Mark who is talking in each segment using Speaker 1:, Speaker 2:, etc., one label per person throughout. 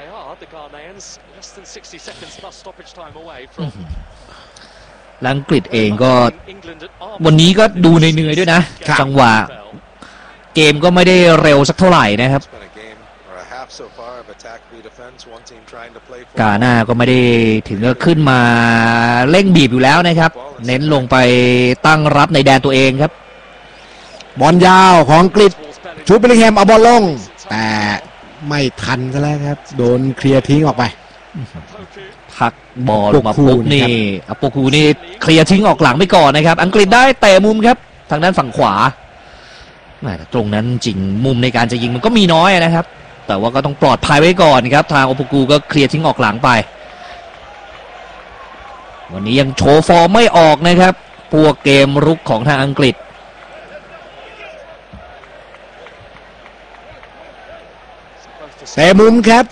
Speaker 1: อังกฤษเองก็วันนี้ก็ดูเหนื่อยๆด้วยนะจังหวะเกมก็ไม่ได้เร็วสักเท่าไหร่นะครับกาน่าก็ไม่ได้ถึงกับขึ้นมาเร่งบีบอยู่แล้วนะครับเน้นลงไปตั้งรับในแดนตัวเองครับ
Speaker 2: บอลยาวของอังกฤษชูเบลลิงแฮมเอาบอลลงแต่ไม่ทันซะแล้วครับโดนเคลียร์ทิ้งออกไป
Speaker 1: พักบอลมาปุ๊บนี่อโปคูนี่เคลียร์ทิ้งออกหลังไปก่อนนะครับอังกฤษได้เตะมุมครับทางด้านฝั่งขวาแต่ตรงนั้นจริงมุมในการจะยิงมันก็มีน้อยนะครับแต่ว่าก็ต้องปลอดภัยไว้ก่อนครับทางโอโปคูก็เคลียร์ทิ้งออกหลังไปวันนี้ยังโชว์ฟอร์มไม่ออกนะครับพวกเกมรุกของทางอังกฤษ
Speaker 2: เตะมุมครับ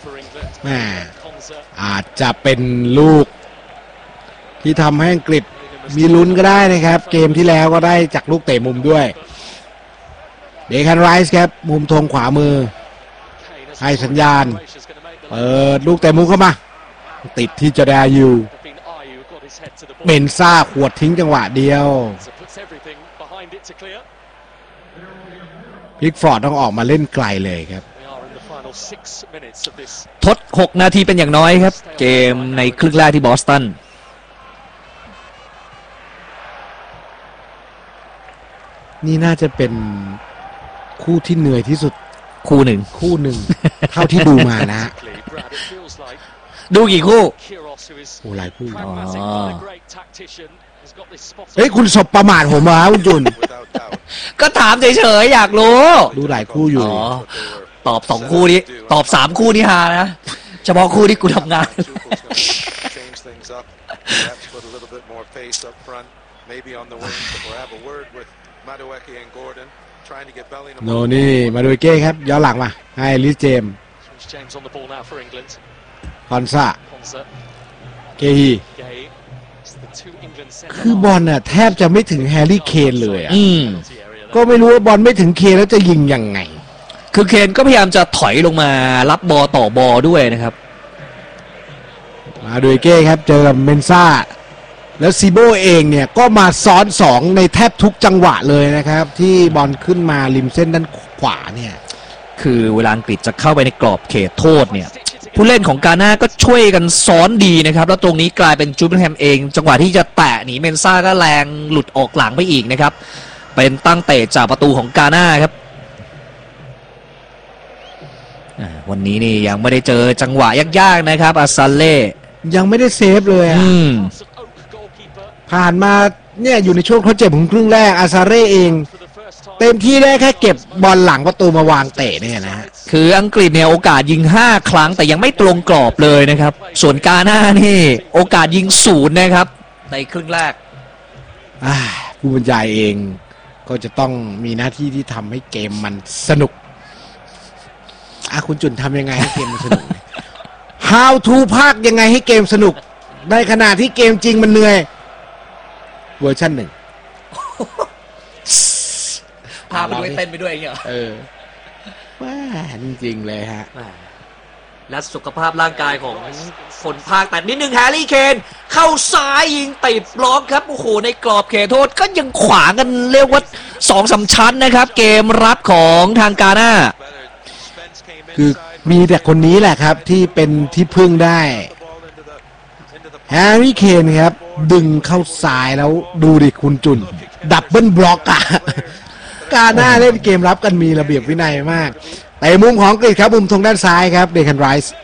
Speaker 2: อาจจะเป็นลูกที่ทำให้อังกฤษมีลุ้นก็ได้นะครับเกมที่แล้วก็ได้จากลูกเตะมุมด้วยเดคันไรส์ครับมุมธงขวามือให้สัญญาณเปิดลูกเตะมุมเข้ามาติดที่จอร์แดนยูเมนซ่าขวดทิ้งจังหวะเดียวพิกฟอร์ดต้องออกมาเล่นไกลเลยครับ
Speaker 1: ทด6 นาทีเป็นอย่างน้อยครับเกมในครึ่งแรกที่บอสตัน
Speaker 2: นี่น่าจะเป็นคู่ที่เหนื่อยที่สุด
Speaker 1: คู่หนึ่ง
Speaker 2: เท่าที่ดูมานะ
Speaker 1: ดูกี่คู่
Speaker 2: โอ้หลายคู่เฮ้ยคุณสบประมาทผมเหรอคุณจุน
Speaker 1: ก็ถามเฉยๆอยากรู้
Speaker 2: ดูหลายคู่อยู่
Speaker 1: ตอบ2 คู่นี้ตอบ3 คู่นี้ฮานะเฉพาะคู่ที่กูทำงาน
Speaker 2: โนนี่มาดูเก้ครับย้อนหลังมาให้ลิสเจมคอนซาเกฮีคือบอลน่ะแทบจะไม่ถึงแฮร์รี่เคนเลยอ่ะก็ไม่รู้ว่าบอลไม่ถึงเคนแล้วจะยิงยังไง
Speaker 1: คือเคนก็พยายามจะถอยลงมารับบอลต่อบอลด้วยนะครับ
Speaker 2: มาดูเก้ครับเจอกับเมนซ่าแล้วซีโบเองเนี่ยก็มาซ้อน2ในแทบทุกจังหวะเลยนะครับที่บอลขึ้นมาริมเส้นด้านขวาเนี่ย
Speaker 1: คือเวลาอังกฤษจะเข้าไปในกรอบเขตโทษเนี่ยผู้เล่นของกาน่าก็ช่วยกันซ้อนดีนะครับแล้วตรงนี้กลายเป็นจูเบลแฮมเองจังหวะที่จะแตะหนีเมนซ่าก็แรงหลุดออกหลังไปอีกนะครับเป็นตั้งเตะจากประตูของกาน่าครับวันนี้นี่ยังไม่ได้เจอจังหวะยากๆนะครับอาซาเล่
Speaker 2: ยังไม่ได้เซฟเลยผ่านมาเนี่ยอยู่ในช่วงทดเจ็บของครึ่งแรกอาซาเร่เองเต็มที่ได้แค่เก็บบอลหลังประตูมาวางเตะเนี่ยนะ
Speaker 1: คืออังกฤษเนี่ยโอกาสยิง5 ครั้งแต่ยังไม่ตรงกรอบเลยนะครับส่วนกาน่านี่โอกาสยิง0นะครับในครึ่งแรก
Speaker 2: ผู้บรรยายเองก็จะต้องมีหน้าที่ที่ทำให้เกมมันสนุกคุณจุนทำยังไงให้เกมมันสนุก How to ภาคยังไงให้เกมสนุกในขณะที่เกมจริงมันเหนื่อยเวอร์ชัน1
Speaker 1: พาไปด้วยเต้นไปด้วยเหรอ
Speaker 2: ว้าจริงๆเลยฮะ
Speaker 1: และสุขภาพร่างกายของคนภาคแต่นิดนึงแฮร์รี่เคนเข้าซ้ายยิงติดบล็อกครับโอ้โหในกรอบเขตโทษก็ยังขวางกันเรียกว่า2-3 ชั้นนะครับเกมรับของทางกาน่า
Speaker 2: คือมีแต่คนนี้แหละครับที่เป็นที่พึ่งได้แฮร์รี่เคนครับดึงเข้าซ้ายแล้วดูดิคุณจุนดับเบิลบล็อกกาน่าเล่นเกมรับกันมีระเบียบวินัยมากแต่มุมของอังกฤษครับมุมทางด้านซ้ายครับเดคันไรส์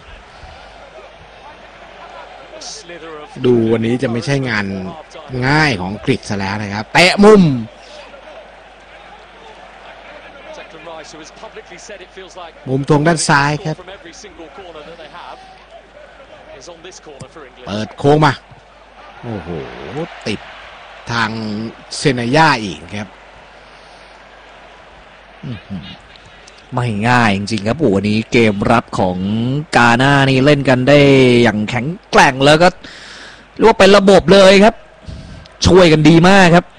Speaker 2: ดูวันนี้จะไม่ใช่งานง่ายของอังกฤษซะแล้วนะครับเตะมุมทางด้านซ้ายครับเปิดโค้งมาโอ้โหติดทางเซนายาอีกครับ
Speaker 1: ไม่ง่ายจริงๆครับวันนี้เกมรับของกาน่านี่เล่นกันได้อย่างแข็งแกร่งแล้วก็เรียกว่าเป็นระบบเลยครับช่วยกันดีมากครับ